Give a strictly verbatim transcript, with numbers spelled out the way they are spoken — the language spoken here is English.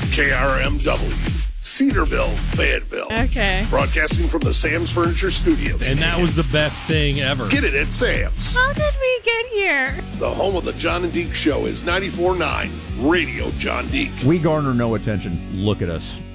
K R M W, Cedarville, Fayetteville. Okay. Broadcasting from the Sam's Furniture Studios. And that was the best thing ever. Get it at Sam's. How did we get here? The home of the John and Deke Show is ninety-four point nine Radio John Deke. We garner no attention. Look at us.